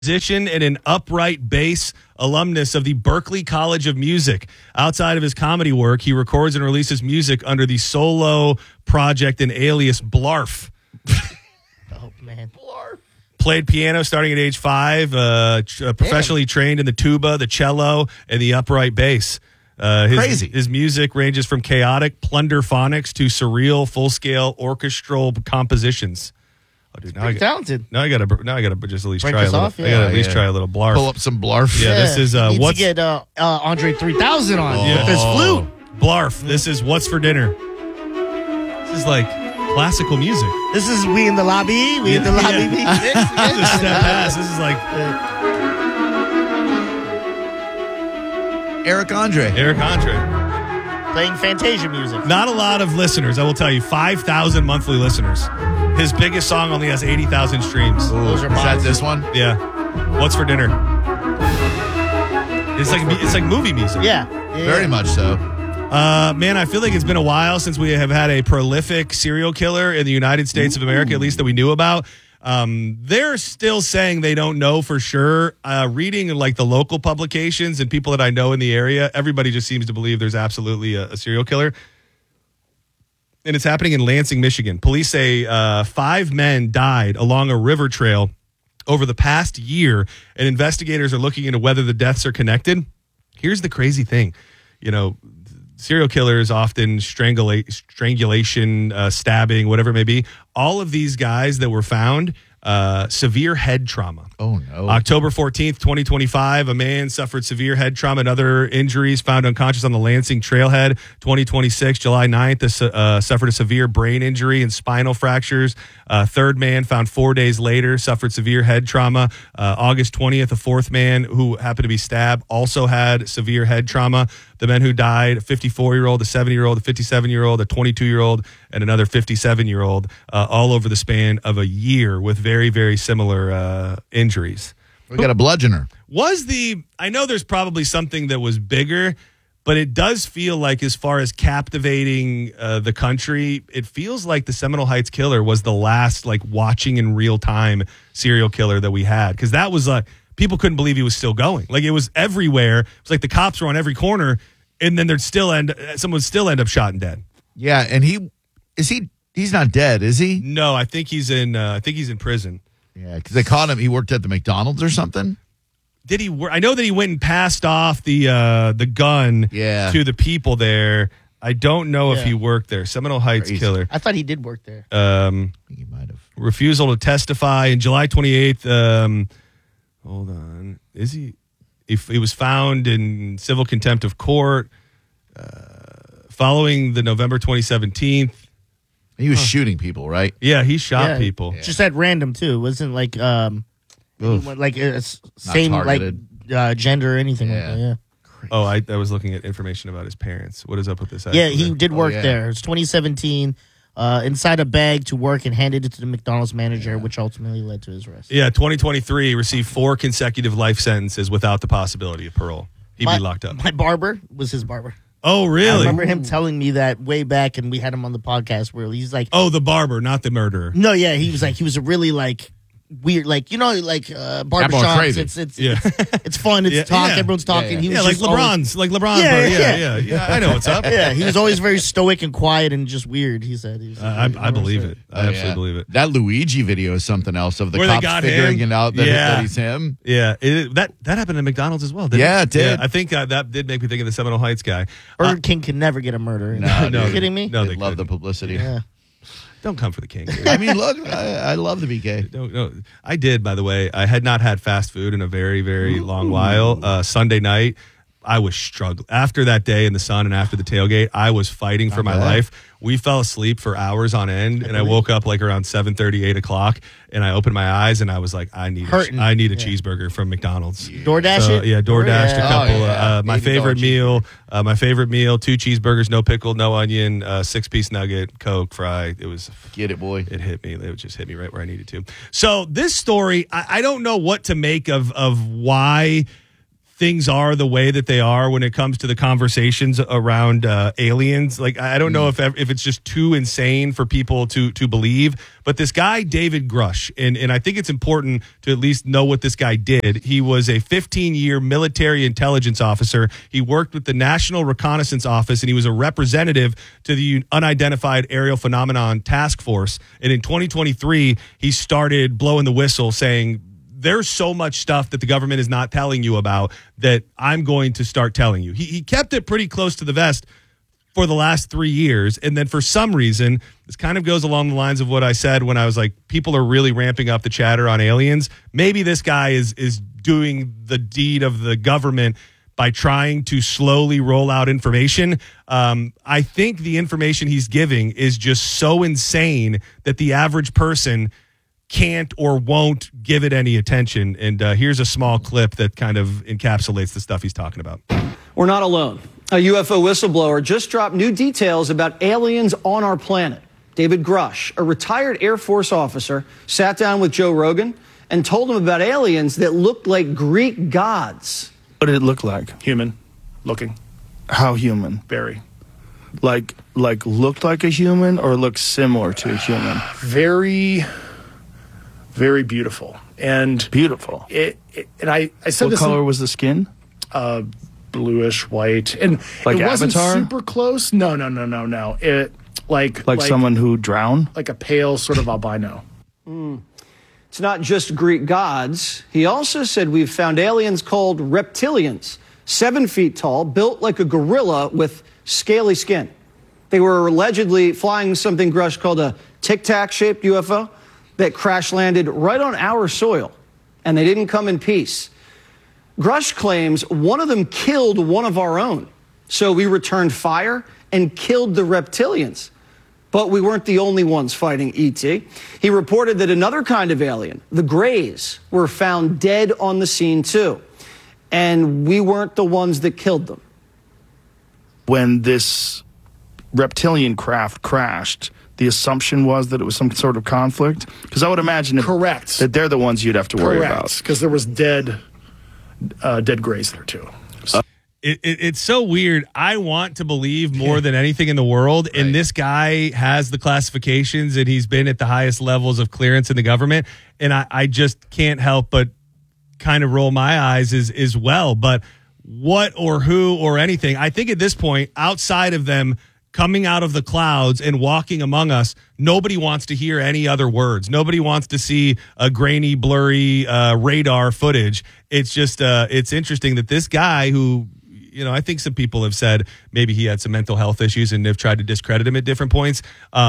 musician and an upright bass alumnus of the Berklee College of Music. Outside of his comedy work, he records and releases music under the solo project and alias Blarf. Oh, man. Blarf. Played piano starting at age 5, professionally trained in the tuba, the cello, and the upright bass. Crazy. His music ranges from chaotic plunderphonics to surreal, full-scale orchestral compositions. Oh, dude, Talented. Now I gotta just at least Break try a us little. off, yeah. I gotta at least try a little Blarf. Pull up some Blarf. Yeah, this is Needs what's to get Andre 3000 on Yeah. with his flute. Blarf. This is what's for dinner. This is like classical music. This is We in the Lobby. We in the Lobby. This is a step past. This is like Eric Andre. Playing Fantasia music. Not a lot of listeners, I will tell you. 5,000 monthly listeners. His biggest song only has 80,000 streams. Those are Is that mine. this one? Yeah. What's for dinner? It's like movie music. Yeah. Very much so. Man, I feel like it's been a while since we have had a prolific serial killer in the United States of America, at least that we knew about. They're still saying they don't know for sure. Reading like the local publications and people that I know in the area, everybody just seems to believe there's absolutely a serial killer. And it's happening in Lansing, Michigan. Police say 5 men died along a river trail over the past year, and investigators are looking into whether the deaths are connected. Here's the crazy thing. You know, serial killers often strangulation, stabbing, whatever it may be. All of these guys that were found, severe head trauma. Oh, no. October 14th, 2025, a man suffered severe head trauma and other injuries, found unconscious on the Lansing Trailhead. 2026, July 9th, suffered a severe brain injury and spinal fractures. Third man found 4 days later, suffered severe head trauma. August 20th, a fourth man who happened to be stabbed also had severe head trauma. The men who died, a 54-year-old, a 70-year-old, a 57-year-old, a 22-year-old, and another 57-year-old, all over the span of a year with very, very similar injuries. We got a bludgeoner. I know there's probably something that was bigger, but it does feel like, as far as captivating the country, it feels like the Seminole Heights killer was the last like watching in real time serial killer that we had. Because that was people couldn't believe he was still going. Like, it was everywhere. It was like the cops were on every corner, and then someone would still end up shot and dead. Yeah, and he's not dead, is he? No, I think he's in prison. Yeah, because they caught him. He worked at the McDonald's or something. Did he work? I know that he went and passed off the gun to the people there. I don't know if he worked there. Seminole Heights killer. I thought he did work there. I think he might have. Refusal to testify. In July 28th, hold on. Is he? He was found in civil contempt of court following the November 2017. He was shooting people, right? Yeah, he shot people. Just at random too. It wasn't like same like gender or anything like that. Yeah. Oh, I was looking at information about his parents. What is up with this? Yeah, he did work there. It's 2017. Inside a bag to work and handed it to the McDonald's manager, which ultimately led to his arrest. Yeah, 2023 received 4 consecutive life sentences without the possibility of parole. He'd be locked up. My barber was his barber. Oh, really? I remember him telling me that way back, and we had him on the podcast where he's like, "Oh, the barber, not the murderer." No, yeah, he was a really like weird, like barbershops. It's fun. It's talk. Everyone's talking. He was like LeBron's. Yeah. I know what's up. Yeah, he was always very stoic and quiet and just weird. He said, I believe it. I absolutely believe it. That Luigi video is something else of the Where cops figuring it out that he's him. Yeah, that happened at McDonald's as well, didn't it? It did. Yeah, I think that did make me think of the Seminole Heights guy. Burger King can never get a murder. No, Are you kidding me? No, they love the publicity. Yeah. Don't come for the king. Dude. I mean, look, I love the BK. No, I did, by the way. I had not had fast food in a very, very long while. Sunday night, I was struggling. After that day in the sun and after the tailgate, I was fighting for my life. We fell asleep for hours on end, and I woke up like around 7:30, 8 o'clock, and I opened my eyes, and I was like, I need a cheeseburger from McDonald's. DoorDash it? Yeah, DoorDashed a couple. My $80 favorite meal, 2 cheeseburgers, no pickle, no onion, 6-piece nugget, Coke, fry. It was... Get it, boy. It hit me. It just hit me right where I needed to. So this story, I don't know what to make of why things are the way that they are when it comes to the conversations around aliens. Like, I don't know if it's just too insane for people to believe, but this guy, David Grush, and I think it's important to at least know what this guy did. He was a 15-year military intelligence officer. He worked with the National Reconnaissance Office, and he was a representative to the Unidentified Aerial Phenomenon Task Force. And in 2023, he started blowing the whistle saying, there's so much stuff that the government is not telling you about that I'm going to start telling you. He kept it pretty close to the vest for the last 3 years. And then for some reason, this kind of goes along the lines of what I said when I was like, people are really ramping up the chatter on aliens. Maybe this guy is doing the deed of the government by trying to slowly roll out information. I think the information he's giving is just so insane that the average person can't or won't give it any attention. And here's a small clip that kind of encapsulates the stuff he's talking about. We're not alone. A UFO whistleblower just dropped new details about aliens on our planet. David Grush, a retired Air Force officer, sat down with Joe Rogan and told him about aliens that looked like Greek gods. What did it look like? Human looking. How human? Very. Like looked like a human or looked similar to a human? Very, very beautiful. And beautiful. I said what this. What color was the skin? Bluish white. And like it wasn't Avatar? super close. No. It like someone who drowned? Like a pale sort of albino. It's not just Greek gods. He also said we've found aliens called reptilians, 7 feet tall, built like a gorilla with scaly skin. They were allegedly flying something Grush called a tic-tac-shaped UFO that crash-landed right on our soil, and they didn't come in peace. Grush claims one of them killed one of our own, so we returned fire and killed the reptilians. But we weren't the only ones fighting E.T. He reported that another kind of alien, the Greys, were found dead on the scene too, and we weren't the ones that killed them. When this reptilian craft crashed, the assumption was that it was some sort of conflict? Because I would imagine correct that they're the ones you'd have to worry about. Because there was dead Greys there too. It's so weird. I want to believe more than anything in the world, right. And this guy has the classifications, and he's been at the highest levels of clearance in the government, and I just can't help but kind of roll my eyes as well. But what or who or anything, I think at this point, outside of them coming out of the clouds and walking among us, nobody wants to hear any other words. Nobody wants to see a grainy, blurry radar footage. It's just it's interesting that this guy who, you know, I think some people have said maybe he had some mental health issues and have tried to discredit him at different points.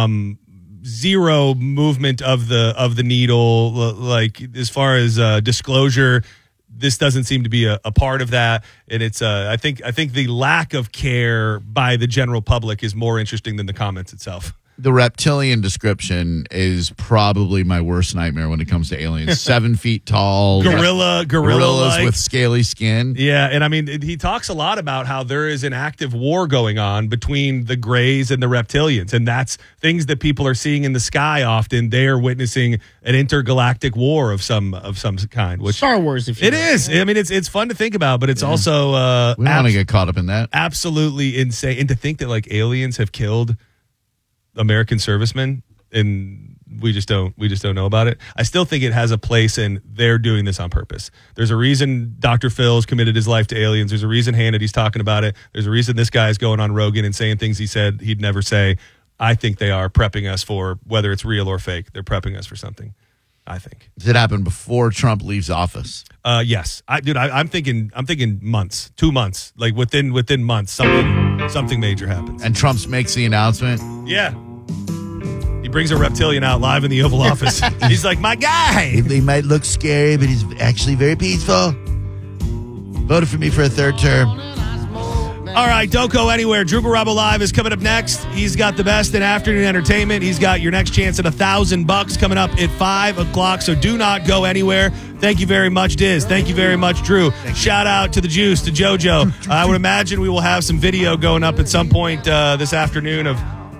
Zero movement of the needle, like as far as disclosure. This doesn't seem to be a part of that, and it's I think the lack of care by the general public is more interesting than the comments itself. The reptilian description is probably my worst nightmare when it comes to aliens. 7 feet tall, gorillas with scaly skin. Yeah, and I mean, he talks a lot about how there is an active war going on between the Greys and the reptilians, and that's things that people are seeing in the sky often. They are witnessing an intergalactic war of some kind. Which Star Wars, if you it is. I mean, it's fun to think about, but it's also we don't want to get caught up in that. Absolutely insane, and to think that like aliens have killed American servicemen, and we just don't know about it. I still think it has a place, and they're doing this on purpose. There's a reason Dr. Phil's committed his life to aliens. There's a reason Hannity's talking about it. There's a reason this guy's going on Rogan and saying things he said he'd never say. I think they are prepping us for, whether it's real or fake, they're prepping us for something, I think. Does it happen before Trump leaves office? Yes. I'm thinking months, 2 months, like within months, something major happens. And Trump makes the announcement? Yeah. He brings a reptilian out live in the Oval Office. He's like, my guy. He might look scary, but he's actually very peaceful. Voted for me for a third term. All right, don't go anywhere. Drew Garabo Live is coming up next. He's got the best in afternoon entertainment. He's got your next chance at $1,000 coming up at 5 o'clock, so do not go anywhere. Thank you very much, Diz. Thank you very much, Drew. Shout out to the Juice, to JoJo. I would imagine we will have some video going up at some point this afternoon of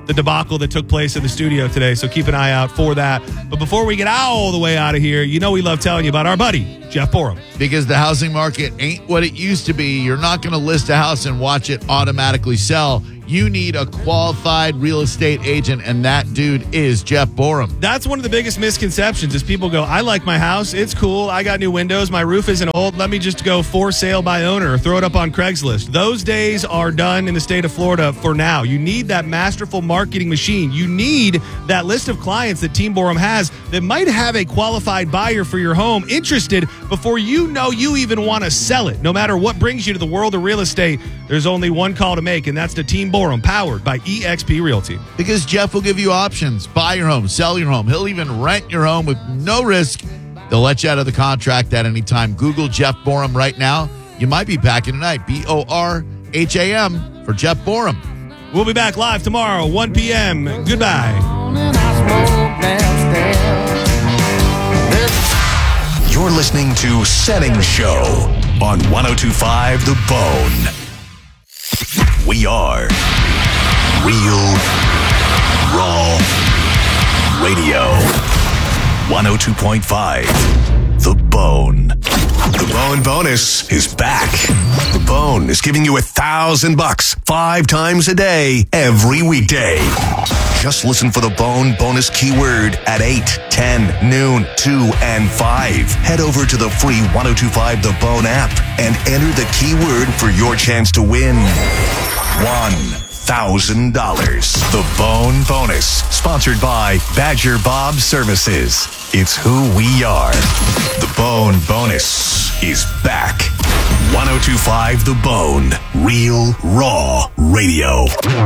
the debacle that took place in the studio today. So keep an eye out for that. But before we get all the way out of here, we love telling you about our buddy, Jeff Borum. Because the housing market ain't what it used to be. You're not going to list a house and watch it automatically sell. You need a qualified real estate agent, and that dude is Jeff Borum. That's one of the biggest misconceptions is people go, I like my house. It's cool. I got new windows. My roof isn't old. Let me just go for sale by owner or throw it up on Craigslist. Those days are done in the state of Florida for now. You need that masterful marketing machine. You need that list of clients that Team Borum has that might have a qualified buyer for your home interested before you even want to sell it. No matter what brings you to the world of real estate, there's only one call to make, and that's to Team Borum, powered by eXp Realty. Because Jeff will give you options. Buy your home, sell your home. He'll even rent your home with no risk. They'll let you out of the contract at any time. Google Jeff Borum right now. You might be packing tonight. BORHAM for Jeff Borum. We'll be back live tomorrow, 1 p.m. Goodbye. You're listening to Setting Show on 102.5 The Bone. We are Real Raw Radio. 102.5 The Bone. The Bone Bonus is back. The Bone is giving you $1,000 5 times a day, every weekday. Just listen for the Bone Bonus keyword at 8, 10, noon, 2, and 5. Head over to the free 102.5 The Bone app and enter the keyword for your chance to win $1,000. The Bone Bonus, sponsored by Badger Bob Services. It's who we are. The Bone Bonus is back. 102.5 The Bone, Real Raw Radio.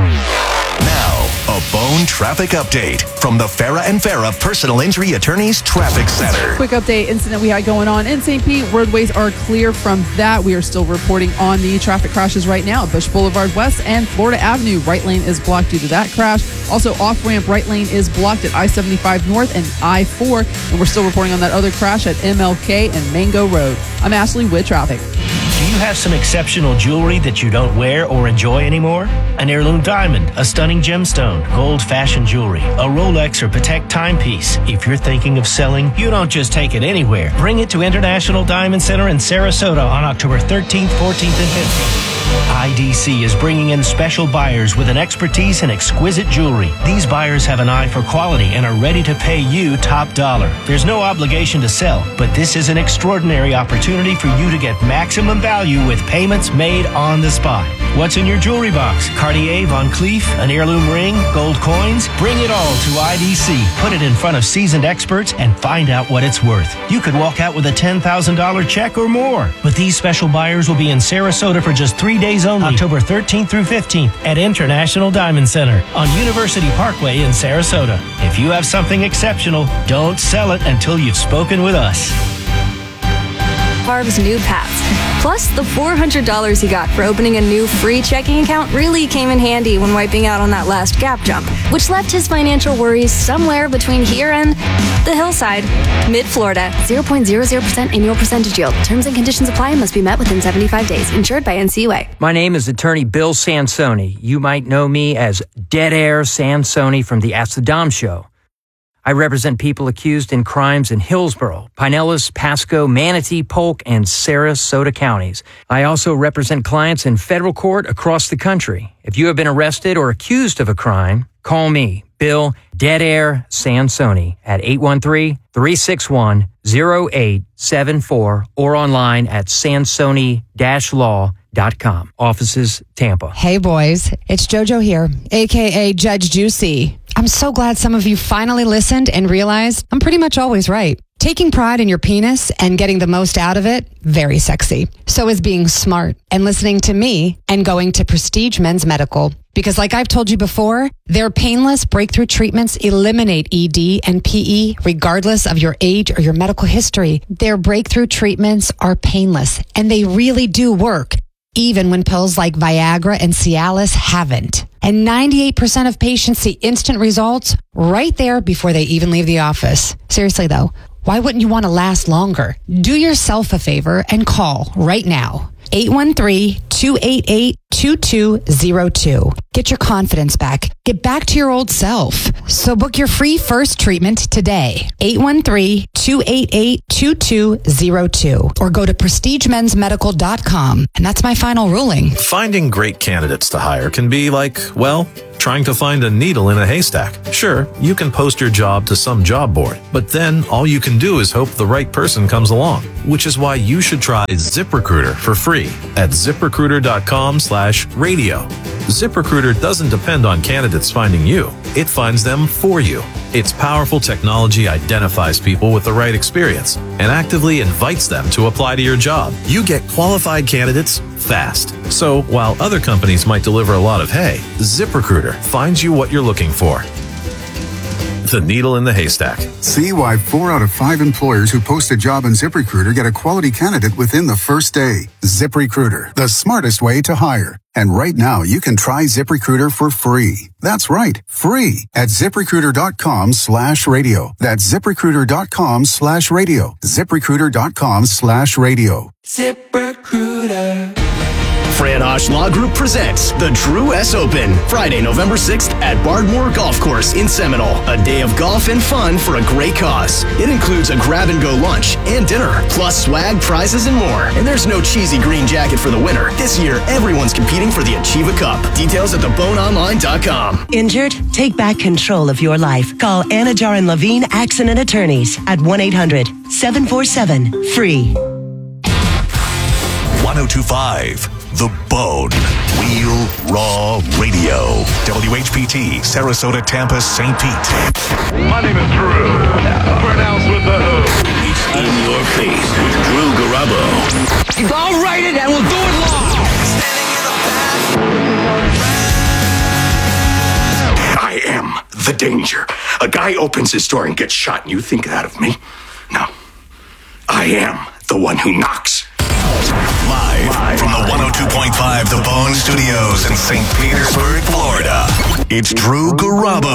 Now, a Bone traffic update from the Farah and Farah Personal Injury Attorneys Traffic Center. Quick update incident we had going on in St. Pete. Roadways are clear from that. We are still reporting on the traffic crashes right now. Bush Boulevard West and Florida Avenue. Right lane is blocked due to that crash. Also, off-ramp right lane is blocked at I-75 North and I-4. And we're still reporting on that other crash at MLK and Mango Road. I'm Ashley with traffic. Do you have some exceptional jewelry that you don't wear or enjoy anymore? An heirloom diamond, a stunning gemstone, gold fashion jewelry, a Rolex or Patek timepiece. If you're thinking of selling, you don't just take it anywhere. Bring it to International Diamond Center in Sarasota on October 13th, 14th, and 15th. IDC is bringing in special buyers with an expertise in exquisite jewelry. These buyers have an eye for quality and are ready to pay you top dollar. There's no obligation to sell, but this is an extraordinary opportunity for you to get maximum value with payments made on the spot. What's in your jewelry box? Cartier, Van Cleef, an heirloom ring, gold coins? Bring it all to IDC. Put it in front of seasoned experts and find out what it's worth. You could walk out with a $10,000 check or more. But these special buyers will be in Sarasota for just 3 days only, October 13th through 15th at International Diamond Center on University Parkway in Sarasota. If you have something exceptional, don't sell it until you've spoken with us. Barb's new Pats. Plus, the $400 he got for opening a new free checking account really came in handy when wiping out on that last gap jump, which left his financial worries somewhere between here and the hillside. Mid-Florida, 0.00% annual percentage yield. Terms and conditions apply and must be met within 75 days. Insured by NCUA. My name is attorney Bill Sansoni. You might know me as Dead Air Sansoni from the Ask the Dom show. I represent people accused in crimes in Hillsborough, Pinellas, Pasco, Manatee, Polk, and Sarasota counties. I also represent clients in federal court across the country. If you have been arrested or accused of a crime, call me, Bill Dead Air Sansoni, at 813-361-0874 or online at sansoni-law.com. Offices, Tampa. Hey, boys. It's JoJo here, a.k.a. Judge Juicy. I'm so glad some of you finally listened and realized I'm pretty much always right. Taking pride in your penis and getting the most out of it, very sexy. So is being smart and listening to me and going to Prestige Men's Medical. Because like I've told you before, their painless breakthrough treatments eliminate ED and PE regardless of your age or your medical history. Their breakthrough treatments are painless and they really do work, even when pills like Viagra and Cialis haven't. And 98% of patients see instant results right there before they even leave the office. Seriously though, why wouldn't you want to last longer? Do yourself a favor and call right now. 813-288 813-288-2202. Get your confidence back. Get back to your old self. So book your free first treatment today. 813-288-2202. Or go to prestigemensmedical.com. And that's my final ruling. Finding great candidates to hire can be like, well, trying to find a needle in a haystack. Sure, you can post your job to some job board, but then all you can do is hope the right person comes along, which is why you should try ZipRecruiter for free at ZipRecruiter.com/radio. ZipRecruiter doesn't depend on candidates finding you. It finds them for you. Its powerful technology identifies people with the right experience and actively invites them to apply to your job. You get qualified candidates fast. So while other companies might deliver a lot of hay, ZipRecruiter finds you what you're looking for. The needle in the haystack. See why 4 out of 5 employers who post a job on ZipRecruiter get a quality candidate within the first day. ZipRecruiter, the smartest way to hire. And right now, you can try ZipRecruiter for free. That's right, free at ZipRecruiter.com/radio. That's ZipRecruiter.com/radio. ZipRecruiter.com/radio. ZipRecruiter. Fran Osh Law Group presents the Drew S. Open, Friday, November 6th at Bardmore Golf Course in Seminole. A day of golf and fun for a great cause. It includes a grab-and-go lunch and dinner, plus swag, prizes, and more. And there's no cheesy green jacket for the winner. This year, everyone's competing for the Achieva Cup. Details at theboneonline.com. Injured? Take back control of your life. Call Anajar and Levine Accident Attorneys at 1-800-747-FREE. 1025 The Bone. Real Raw Radio. WHPT, Sarasota, Tampa, St. Pete. My name is Drew. Pronounced with the who. It's in your face with Drew Garabo. I'll write it and we'll do it live. I am the danger. A guy opens his door and gets shot, and you think that of me? No. I am the one who knocks. Live from the 102.5 The Bone Studios in St. Petersburg, Florida. It's Drew Garabo.